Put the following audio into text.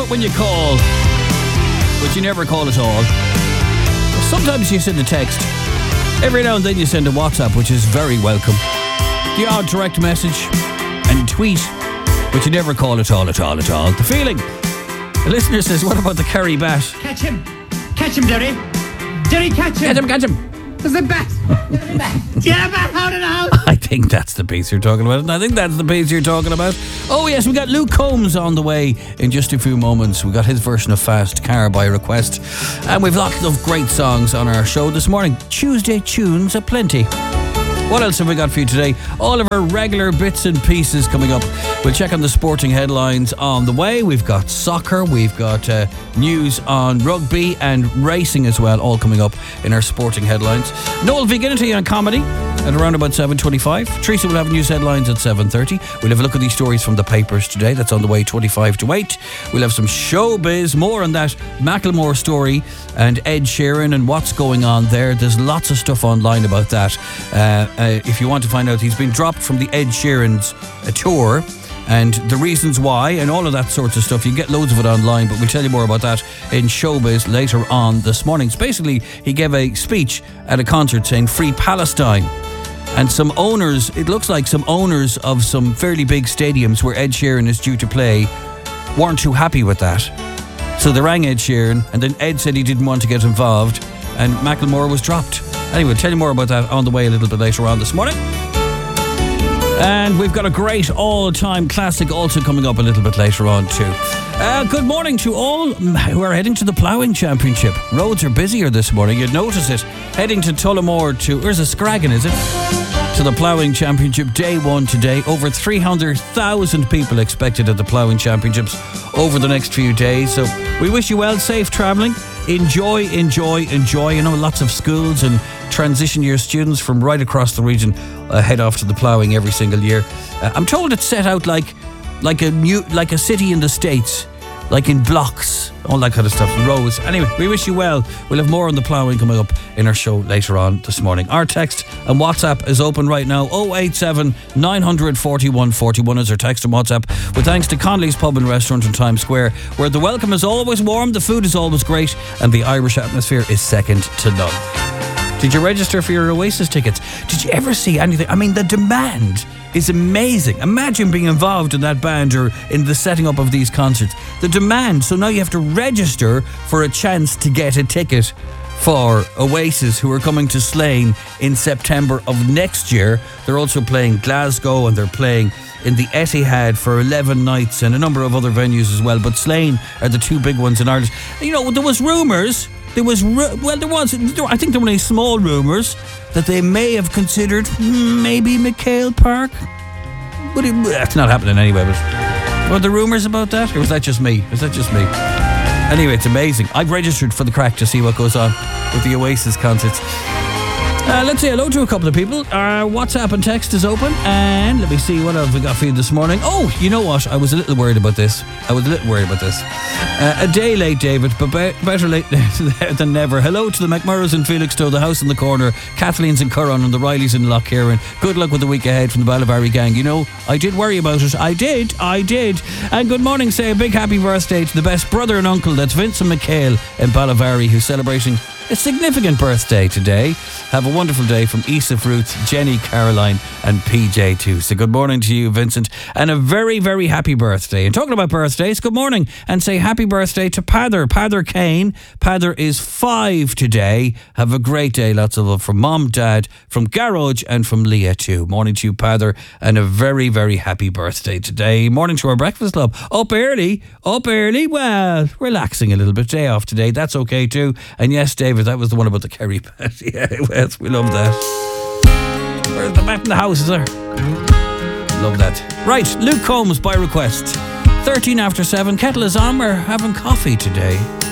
it when you call, but you never call at all. Sometimes you send a text. Every now and then you send a WhatsApp, which is very welcome. The odd direct message and tweet, but you never call at all. The feeling. The listener says, what about the Kerry bat? Catch him, Derry. Derry, catch him. Catch him. There's a bat. Yeah, a bat out of the house. I think that's the piece you're talking about. Oh yes, we got Luke Combs on the way in just a few moments. We got his version of Fast Car by request. And we've lots of great songs on our show this morning. Tuesday tunes aplenty. What else have we got for you today? All of our regular bits and pieces coming up. We'll check on the sporting headlines on the way. We've got soccer, we've got news on rugby and racing as well, all coming up in our sporting headlines. Noel Viginity on comedy at around about 7:25. Teresa will have news headlines at 7:30. We'll have a look at these stories from the papers today. That's on the way 25 to 8. We'll have some showbiz, more on that Macklemore story and Ed Sheeran and what's going on there. There's lots of stuff online about that. If you want to find out, he's been dropped from the Ed Sheeran's tour and the reasons why and all of that sorts of stuff. You can get loads of it online, but we'll tell you more about that in showbiz later on this morning. So basically, he gave a speech at a concert saying Free Palestine. And some owners, it looks like some owners of some fairly big stadiums where Ed Sheeran is due to play weren't too happy with that. So they rang Ed Sheeran and then Ed said he didn't want to get involved and Macklemore was dropped. Anyway, we'll tell you more about that on the way a little bit later on this morning. And we've got a great all-time classic also coming up a little bit later on too. Good morning to all who are heading to the Ploughing Championship. Roads are busier this morning, you'd notice it. Heading to Tullamore to, where's the Scraggin, is it? To the Ploughing Championship, day one today. Over 300,000 people expected at the Ploughing Championships over the next few days. So we wish you well, safe travelling. Enjoy. You know, lots of schools and transition year students from right across the region head off to the Ploughing every single year. I'm told it's set out like a city in the States, like in blocks, all that kind of stuff, rows. Anyway, we wish you well. We'll have more on the Ploughing coming up in our show later on this morning. Our text and WhatsApp is open right now. 087 900 4141 is our text and WhatsApp. With thanks to Connolly's Pub and Restaurant in Times Square, where the welcome is always warm, the food is always great, and the Irish atmosphere is second to none. Did you register for your Oasis tickets? Did you ever see anything? I mean, the demand is amazing. Imagine being involved in that band or in the setting up of these concerts. The demand, so now you have to register for a chance to get a ticket for Oasis, who are coming to Slane in September of next year. They're also playing Glasgow and they're playing in the Etihad for 11 nights and a number of other venues as well. But Slane are the two big ones in Ireland. You know, there was rumours. I think there were only small rumours that they may have considered maybe McHale Park. But that's not happening anyway. But were there rumours about that? Or was that just me? Anyway, it's amazing. I've registered for the crack to see what goes on with the Oasis concerts. Let's say hello to a couple of people. Our WhatsApp and text is open. And let me see what have we got for you this morning. Oh, you know what? I was a little worried about this. A day late, David, but better late than never. Hello to the McMurrows in Felixstowe, the house in the corner, Kathleen's in Curran and the Rileys in Lough. Good luck with the week ahead from the Ballyvarry gang. You know, I did worry about it. I did. And good morning, say a big happy birthday to the best brother and uncle. That's Vincent McHale in Ballyvarry, who's celebrating a significant birthday today. Have a wonderful day from Isaf, Ruth, Jenny, Caroline and PJ too. So good morning to you, Vincent, and a very, very happy birthday. And talking about birthdays, good morning and say happy birthday to Pather Kane. Pather is 5 today. Have a great day. Lots of love from Mom, Dad, from Garage and from Leah too. Morning to you, Pather, and a very, very happy birthday today. Morning to our breakfast club. Up early. Well, relaxing a little bit. Day off today. That's okay too. And yes, David, that was the one about the Kerry bat. Yeah, yes, we love that. Where's the bat in the house, is there? Love that. Right, Luke Combs by request. 13 after 7. Kettle is on. We're having coffee today.